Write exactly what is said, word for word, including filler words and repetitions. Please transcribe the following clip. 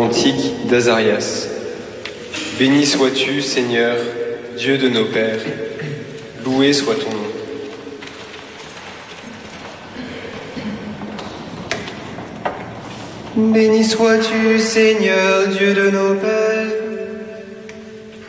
Cantique d'Azarias. Béni sois-tu, Seigneur, Dieu de nos pères. Loué soit ton nom. Béni sois-tu, Seigneur, Dieu de nos pères.